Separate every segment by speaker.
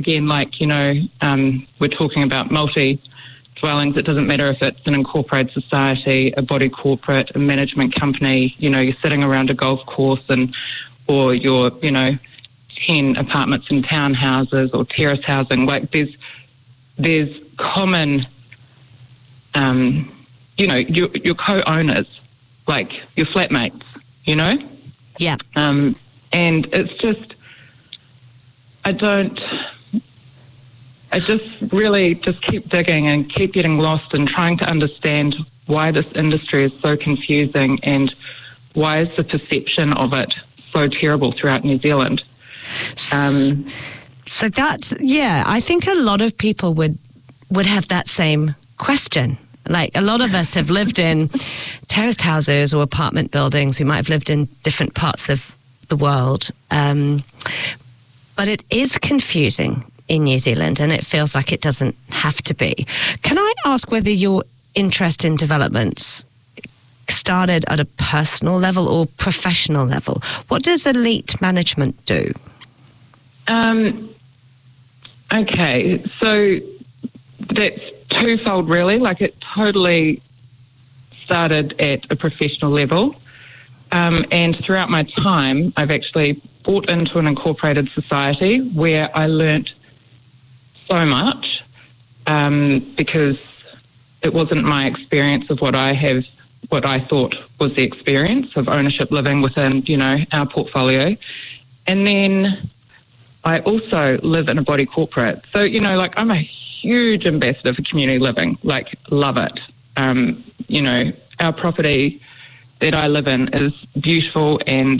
Speaker 1: again, like, we're talking about multi-dwellings. It doesn't matter if it's an incorporated society, a body corporate, a management company, you're sitting around a golf course or you're, 10 apartments in townhouses or terrace housing. Like there's common, your co-owners, like your flatmates,
Speaker 2: Yeah.
Speaker 1: And it's just, I just really just keep digging and keep getting lost and trying to understand why this industry is so confusing and why is the perception of it so terrible throughout New Zealand.
Speaker 2: So that's, I think a lot of people would have that same question. Like a lot of us have lived in terraced houses or apartment buildings. We might have lived in different parts of the world. But it is confusing in New Zealand, and it feels like it doesn't have to be. Can I ask whether your interest in developments started at a personal level or professional level? What does elite management do?
Speaker 1: Okay, so that's twofold really. Like it totally started at a professional level. And throughout my time, I've actually bought into an incorporated society where I learnt so much because it wasn't my experience of what I thought was the experience of ownership living within, our portfolio. And then I also live in a body corporate. So, I'm a huge ambassador for community living, love it. Our property that I live in is beautiful and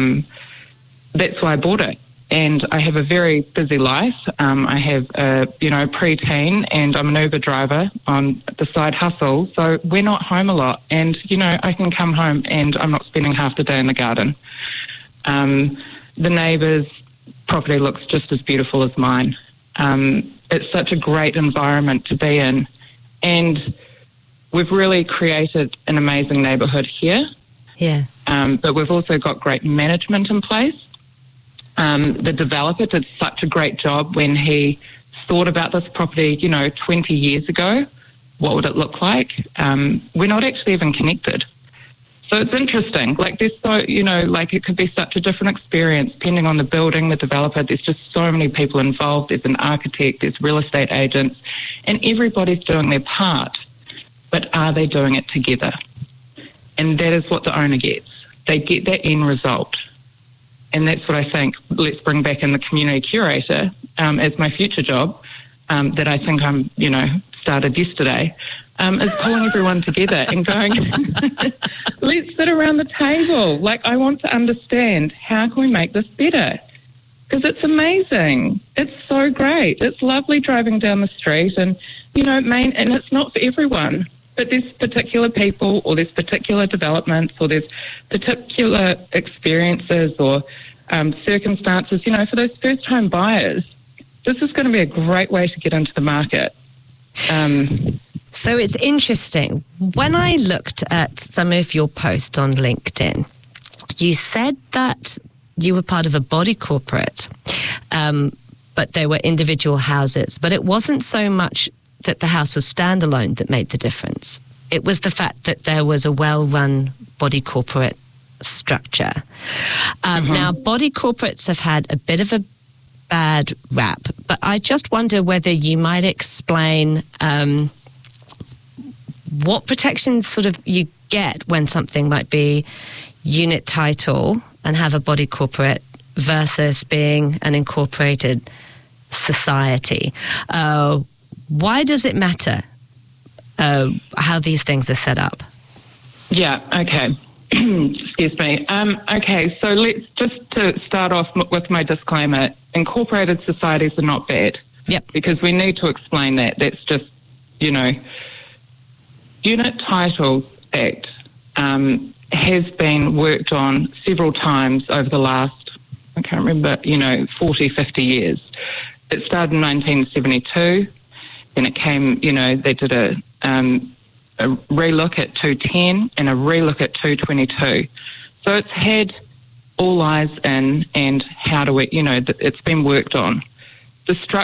Speaker 1: that's why I bought it. And I have a very busy life. I have a preteen and I'm an Uber driver on the side hustle. So we're not home a lot. And, I can come home and I'm not spending half the day in the garden. The neighbours' property looks just as beautiful as mine. It's such a great environment to be in. And we've really created an amazing neighbourhood here.
Speaker 2: Yeah.
Speaker 1: But we've also got great management in place. The developer did such a great job when he thought about this property, 20 years ago. What would it look like? We're not actually even connected. So it's interesting. There's so, it could be such a different experience depending on the building, the developer. There's just so many people involved. There's an architect, there's real estate agents, and everybody's doing their part. But are they doing it together? And that is what the owner gets. They get that end result. And that's what I think, let's bring back in the community curator as my future job that I think I'm, started yesterday, is pulling everyone together and going, let's sit around the table. I want to understand, how can we make this better? Because it's amazing. It's so great. It's lovely driving down the street and, and it's not for everyone. But there's particular people or there's particular developments or there's particular experiences or circumstances, for those first-time buyers, this is going to be a great way to get into the market.
Speaker 2: So it's interesting. When I looked at some of your posts on LinkedIn, you said that you were part of a body corporate, but they were individual houses. But it wasn't so much that the house was standalone that made the difference. It was the fact that there was a well-run body corporate structure. Now, body corporates have had a bit of a bad rap, but I just wonder whether you might explain what protections sort of you get when something might be unit title and have a body corporate versus being an incorporated society. Why does it matter how these things are set up?
Speaker 1: Yeah, okay. Excuse me. Okay, so let's just to start off with my disclaimer. Incorporated societies are not bad.
Speaker 2: Yep.
Speaker 1: Because we need to explain that. That's just, Unit Titles Act has been worked on several times over the last, I can't remember, 40, 50 years. It started in 1972. Then it came, they did a relook at 210 and a relook at 222. So it's had all eyes in and how do we, it's been worked on. The